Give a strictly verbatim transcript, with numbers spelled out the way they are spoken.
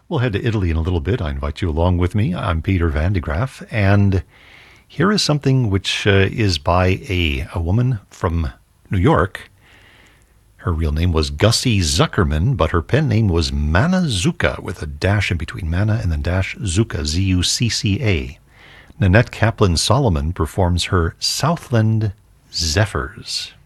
We'll head to Italy in a little bit. I invite you along with me. I'm Peter Van de Graaff, and here is something which uh, is by a, a woman from New York. Her real name was Gussie Zuckerman, but her pen name was Manna Zucca, with a dash in between Manna and then dash Zucca, Z U C C A. Nanette Kaplan Solomon performs her Southland Zephyrs.